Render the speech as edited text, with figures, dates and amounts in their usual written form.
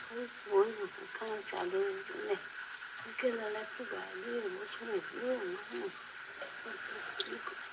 Ôi, không trả lời này. Cái là cái bài đi một số người nữa.